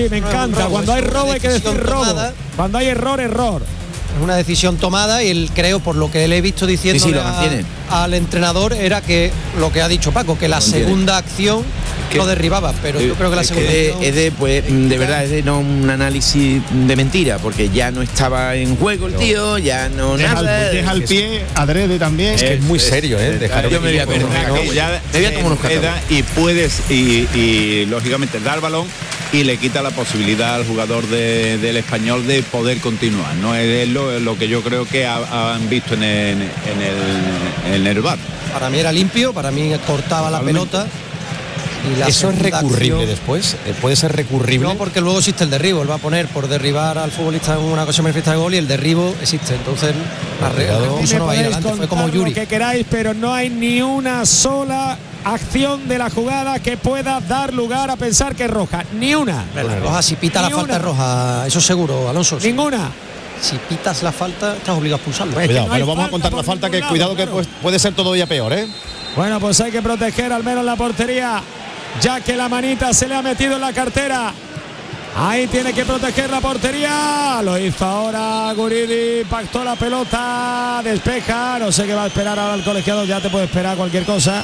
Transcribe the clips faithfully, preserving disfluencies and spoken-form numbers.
Sí, me encanta. robo, Cuando hay robo hay que decir robo. Tomada. Cuando hay error, error. Es una decisión tomada y él, creo, por lo que le he visto diciendo Sí, sí, lo mantiene. al entrenador, era que lo que ha dicho Paco, que la mantiene. segunda acción Que- lo derribaba, pero yo creo que la es segunda de, acción... es de, pues, de verdad, es de no un análisis de mentira, porque ya no estaba en juego el tío, ya no Deja, nada. al, deja al pie, adrede también. Es que es muy serio, ¿eh? Dejar yo me voy a ver, no, que ya me voy a tomar unos queda catorce. y puedes y, y lógicamente dar balón y le quita la posibilidad al jugador de- del Español de poder continuar, no es lo, lo que yo creo que ha- han visto en el, en el, en el V A R. Para mí era limpio, para mí cortaba la Totalmente. pelota. Y la Eso es segunda recurrible acción- después. Eh, Puede ser recurrible. No, porque luego existe el derribo. Él va a poner por derribar al futbolista en una ocasión manifiesta de gol y el derribo existe. Entonces, la re- Cuidado. el recurso Me no va a ir podéis adelante. Fue como contar Yuri. lo que queráis, pero no hay ni una sola acción de la jugada que pueda dar lugar a pensar que es roja. Ni una. La roja, si pita la Ni falta una. es roja, eso seguro, Alonso. Si, Ninguna. si pitas la falta, estás obligado a expulsarlo. Pues- Cuidado, no hay pero vamos a falta contar por la falta, ningún que lado, cuidado que claro. pues, puede ser todavía peor, ¿eh? Bueno, pues hay que proteger al menos la portería, ya que la manita se le ha metido en la cartera. Ahí tiene que proteger la portería. Lo hizo ahora Guridi, pactó la pelota, despeja. No sé qué va a esperar ahora el colegiado, ya te puede esperar cualquier cosa.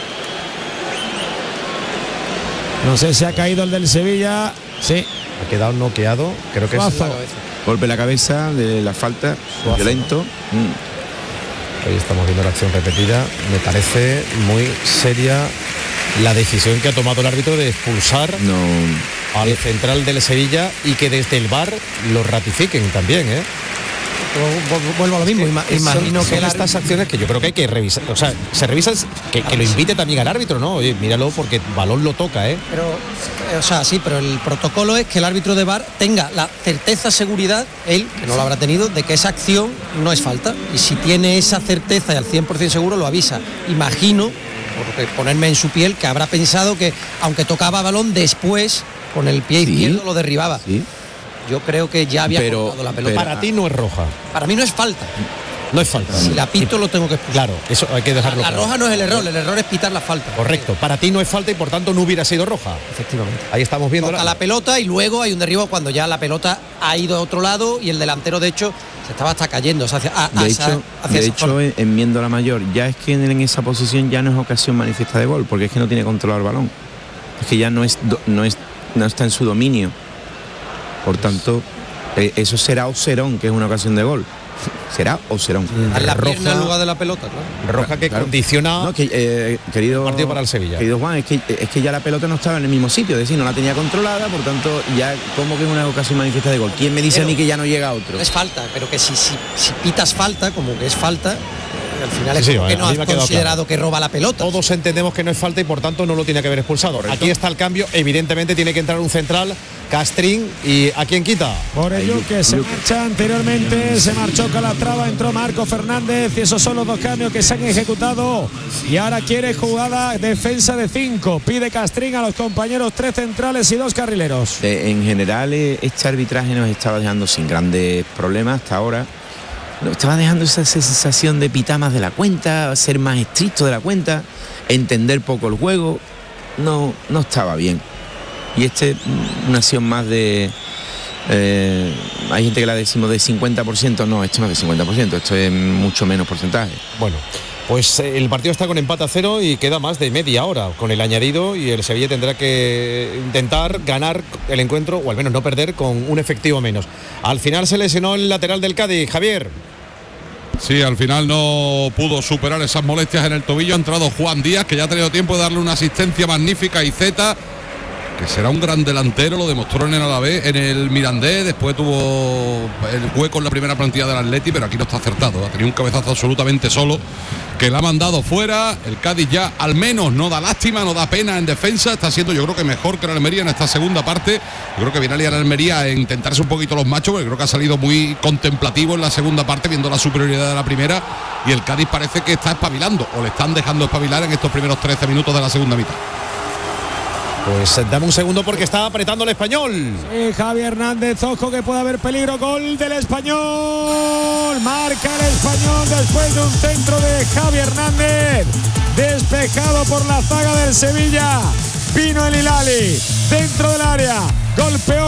No sé si ha caído el del Sevilla. Sí. Ha quedado noqueado. Creo que es Suazo. Golpe en la cabeza de la falta, Suazo, violento. Mm. Ahí estamos viendo la acción repetida. Me parece muy seria la decisión que ha tomado el árbitro de expulsar No, al central del Sevilla y que desde el V A R lo ratifiquen también, ¿eh? Vuelvo a lo mismo. ima- Imagino son, que son el estas acciones que yo creo que hay que revisar. O sea, se revisan que, que lo invite también al árbitro, ¿no? Oye, míralo porque el balón lo toca, ¿eh? Pero, eh, o sea, sí, pero el protocolo es que el árbitro de V A R tenga la certeza, seguridad, él, que no lo habrá tenido, de que esa acción no es falta. Y si tiene esa certeza y al cien por ciento seguro, lo avisa. Imagino, por ponerme en su piel, que habrá pensado que, aunque tocaba balón, después, con el pie Sí. izquierdo, lo derribaba. sí. Yo creo que ya había Pero- cortado la pelota. pero- Para ti no es roja. Para mí no es falta. No es falta. Si la pito, lo tengo que expulsar. Claro, eso hay que dejarlo La claro. roja no es el error, el error es pitar la falta. Correcto. Para ti no es falta y por tanto no hubiera sido roja. Efectivamente. Ahí estamos viendo Toca la pelota y luego hay un derribo cuando ya la pelota ha ido a otro lado y el delantero, de hecho, se estaba hasta cayendo. O sea, hacia, a- De hacia- hecho, hacia de esa hecho zona. en, en viendo la mayor, ya es que en, en esa posición ya no es ocasión manifiesta de gol, porque es que no tiene controlado el balón. Es que ya no es do- no es no está en su dominio. Por tanto, eh, eso será Oserón, que es una ocasión de gol. Será Oserón. En la pierna roja- en lugar de la pelota, claro. roja que Claro. condiciona No, que, eh, querido, partido para el Sevilla. Querido Juan, es que, es que ya la pelota no estaba en el mismo sitio, es decir, no la tenía controlada, por tanto, ya como que es una ocasión manifiesta de gol. ¿Quién me dice Pero- a mí que ya no llega a otro? No es falta, pero que si, si, si pitas falta, como que es falta, eh, al final es Sí, sí, como que a no mí has me ha quedado considerado claro. que roba la pelota. Todos entendemos que no es falta y por tanto no lo tiene que haber expulsado. Aquí está el cambio. Evidentemente tiene que entrar un central, Castrín, y ¿a quién quita? Por ello que se marcha anteriormente, se marchó Calatrava, entró Marco Fernández y esos son los dos cambios que se han ejecutado. Y ahora quiere jugada defensa de cinco. Pide Castrín a los compañeros tres centrales y dos carrileros. Eh, en general, eh, este arbitraje nos estaba dejando sin grandes problemas hasta ahora. Nos estaba dejando esa sensación de pitar más de la cuenta, ser más estricto de la cuenta, entender poco el juego. No, no estaba bien. Y este, mm, una acción más de... eh, hay gente que la decimos de cincuenta por ciento, no, esto no es de cincuenta por ciento, esto es mucho menos porcentaje. Bueno, pues eh, el partido está con empate a cero y queda más de media hora con el añadido y el Sevilla tendrá que intentar ganar el encuentro o al menos no perder con un efectivo menos. Al final se lesionó el lateral del Cádiz, Javier. Sí, al final no pudo superar esas molestias en el tobillo. Ha entrado Juan Díaz, que ya ha tenido tiempo de darle una asistencia magnífica, y Zeta, que será un gran delantero, lo demostró en el Alavés, en el Mirandés, después tuvo el hueco en la primera plantilla del Atleti, pero aquí no está acertado, ha tenido un cabezazo absolutamente solo, que la ha mandado fuera. El Cádiz ya al menos no da lástima, no da pena en defensa, está siendo yo creo que mejor que el Almería en esta segunda parte. Yo creo que viene a liar a Almería a intentarse un poquito los machos, porque creo que ha salido muy contemplativo en la segunda parte, viendo la superioridad de la primera, y el Cádiz parece que está espabilando, o le están dejando espabilar en estos primeros trece minutos de la segunda mitad. Pues dame un segundo porque está apretando el Español. Sí, Javi Hernández, ojo que puede haber peligro. Gol del Español. Marca el Español después de un centro de Javi Hernández. Despejado por la zaga del Sevilla. Vino el Hilali dentro del área. Golpeó